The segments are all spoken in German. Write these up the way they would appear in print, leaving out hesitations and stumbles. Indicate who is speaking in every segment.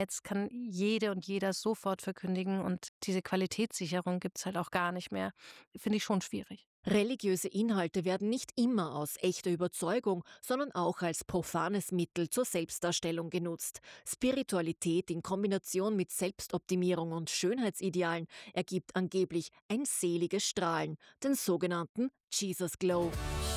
Speaker 1: Jetzt kann jede und jeder sofort verkündigen und diese Qualitätssicherung gibt's halt auch gar nicht mehr. Finde ich schon schwierig.
Speaker 2: Religiöse Inhalte werden nicht immer aus echter Überzeugung, sondern auch als profanes Mittel zur Selbstdarstellung genutzt. Spiritualität in Kombination mit Selbstoptimierung und Schönheitsidealen ergibt angeblich ein seliges Strahlen, den sogenannten Jesus Glow.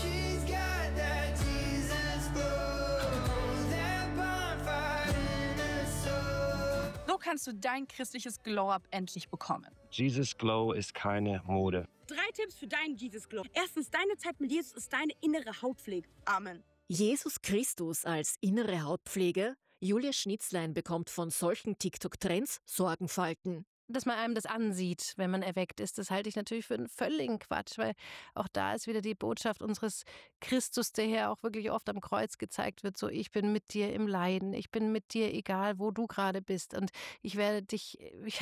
Speaker 3: So kannst du dein christliches Glow-Up endlich bekommen.
Speaker 4: Jesus Glow ist keine Mode.
Speaker 5: 3 Tipps für deinen Jesus Glow. Erstens, deine Zeit mit Jesus ist deine innere Hautpflege. Amen.
Speaker 2: Jesus Christus als innere Hautpflege? Julia Schnitzlein bekommt von solchen TikTok-Trends Sorgenfalten.
Speaker 1: Dass man einem das ansieht, wenn man erweckt ist, das halte ich natürlich für einen völligen Quatsch, weil auch da ist wieder die Botschaft unseres Christus, der hier auch wirklich oft am Kreuz gezeigt wird, so ich bin mit dir im Leiden, ich bin mit dir, egal wo du gerade bist und ich werde dich,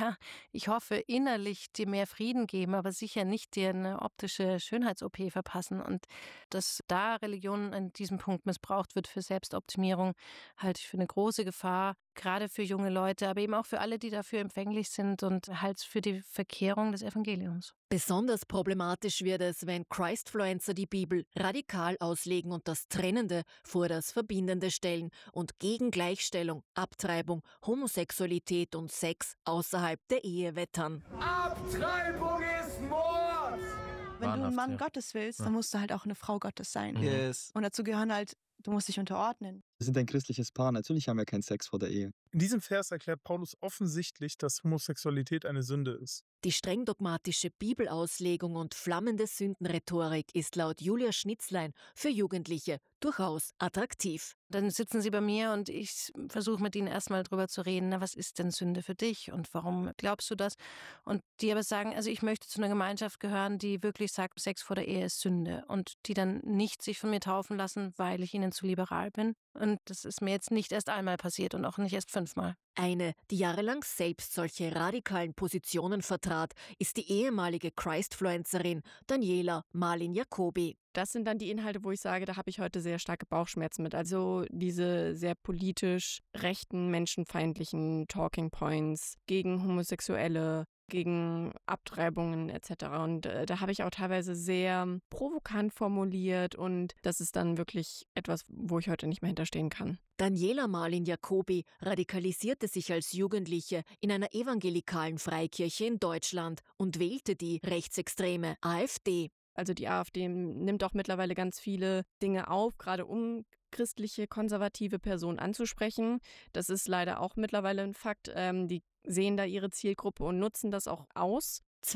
Speaker 1: ich hoffe innerlich dir mehr Frieden geben, aber sicher nicht dir eine optische Schönheits-OP verpassen und dass da Religion an diesem Punkt missbraucht wird für Selbstoptimierung, halte ich für eine große Gefahr, gerade für junge Leute, aber eben auch für alle, die dafür empfänglich sind und halt für die Verkehrung des Evangeliums.
Speaker 2: Besonders problematisch wird es, wenn Christfluencer die Bibel radikal auslegen und das Trennende vor das Verbindende stellen und gegen Gleichstellung, Abtreibung, Homosexualität und Sex außerhalb der Ehe wettern.
Speaker 6: Abtreibung ist Mord!
Speaker 3: Wenn du ein Mann Gottes willst, dann musst du halt auch eine Frau Gottes sein.
Speaker 7: Yes.
Speaker 3: Und dazu gehören halt, du musst dich unterordnen.
Speaker 7: Wir sind ein christliches Paar, natürlich haben wir keinen Sex vor der Ehe.
Speaker 8: In diesem Vers erklärt Paulus offensichtlich, dass Homosexualität eine Sünde ist.
Speaker 2: Die streng dogmatische Bibelauslegung und flammende Sündenrhetorik ist laut Julia Schnitzlein für Jugendliche durchaus attraktiv.
Speaker 1: Dann sitzen sie bei mir und ich versuche mit ihnen erstmal drüber zu reden, na, was ist denn Sünde für dich und warum glaubst du das? Und die aber sagen, also ich möchte zu einer Gemeinschaft gehören, die wirklich sagt, Sex vor der Ehe ist Sünde und die dann nicht sich von mir taufen lassen, weil ich ihnen zu liberal bin. Und das ist mir jetzt nicht erst einmal passiert und auch nicht erst 5-mal.
Speaker 2: Eine, die jahrelang selbst solche radikalen Positionen vertrat, ist die ehemalige Christfluencerin Daniela Marlin Jacobi.
Speaker 9: Das sind dann die Inhalte, wo ich sage, da habe ich heute sehr starke Bauchschmerzen mit. Also diese sehr politisch rechten, menschenfeindlichen Talking Points gegen Homosexuelle, gegen Abtreibungen etc. Und da habe ich auch teilweise sehr provokant formuliert und das ist dann wirklich etwas, wo ich heute nicht mehr hinterstehen kann.
Speaker 2: Daniela Marlin Jacobi radikalisierte sich als Jugendliche in einer evangelikalen Freikirche in Deutschland und wählte die rechtsextreme AfD.
Speaker 9: Also die AfD nimmt auch mittlerweile ganz viele Dinge auf, gerade um christliche, konservative Personen anzusprechen. Das ist leider auch mittlerweile ein Fakt. Die sehen da ihre Zielgruppe und nutzen das auch aus.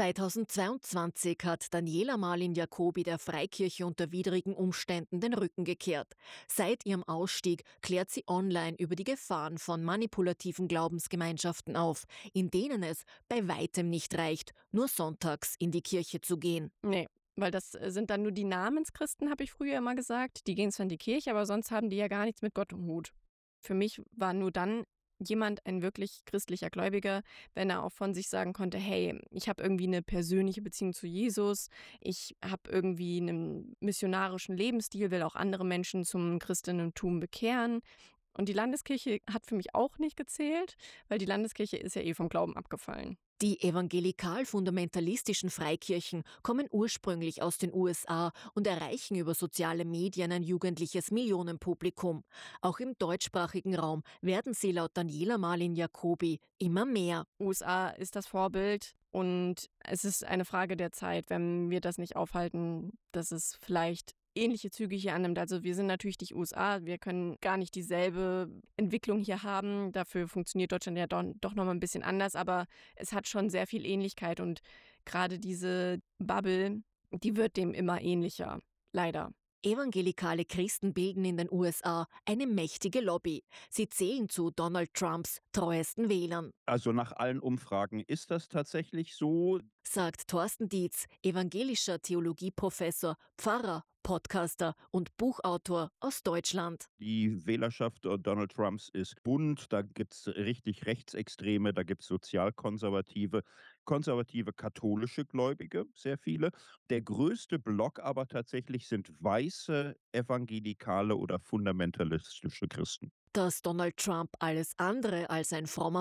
Speaker 2: 2022 hat Daniela Marlin Jacobi der Freikirche unter widrigen Umständen den Rücken gekehrt. Seit ihrem Ausstieg klärt sie online über die Gefahren von manipulativen Glaubensgemeinschaften auf, in denen es bei weitem nicht reicht, nur sonntags in die Kirche zu gehen.
Speaker 9: Nee. Weil das sind dann nur die Namenschristen, habe ich früher immer gesagt. Die gehen zwar in die Kirche, aber sonst haben die ja gar nichts mit Gott im Hut. Für mich war nur dann jemand ein wirklich christlicher Gläubiger, wenn er auch von sich sagen konnte, hey, ich habe irgendwie eine persönliche Beziehung zu Jesus, ich habe irgendwie einen missionarischen Lebensstil, will auch andere Menschen zum Christentum bekehren. Und die Landeskirche hat für mich auch nicht gezählt, weil die Landeskirche ist ja vom Glauben abgefallen.
Speaker 2: Die evangelikal-fundamentalistischen Freikirchen kommen ursprünglich aus den USA und erreichen über soziale Medien ein jugendliches Millionenpublikum. Auch im deutschsprachigen Raum werden sie laut Daniela Marlin Jacobi immer mehr.
Speaker 9: USA ist das Vorbild und es ist eine Frage der Zeit, wenn wir das nicht aufhalten, dass es vielleicht ähnliche Züge hier annimmt. Also wir sind natürlich die USA, wir können gar nicht dieselbe Entwicklung hier haben. Dafür funktioniert Deutschland ja doch noch mal ein bisschen anders, aber es hat schon sehr viel Ähnlichkeit und gerade diese Bubble, die wird dem immer ähnlicher, leider.
Speaker 2: Evangelikale Christen bilden in den USA eine mächtige Lobby. Sie zählen zu Donald Trumps treuesten Wählern.
Speaker 10: Also nach allen Umfragen ist das tatsächlich so,
Speaker 2: sagt Thorsten Dietz, evangelischer Theologieprofessor, Pfarrer, Podcaster und Buchautor aus Deutschland.
Speaker 10: Die Wählerschaft Donald Trumps ist bunt, da gibt es richtig Rechtsextreme, da gibt es Sozialkonservative, konservative katholische Gläubige, sehr viele. Der größte Block aber tatsächlich sind weiße, evangelikale oder fundamentalistische Christen.
Speaker 2: Dass Donald Trump alles andere als ein frommer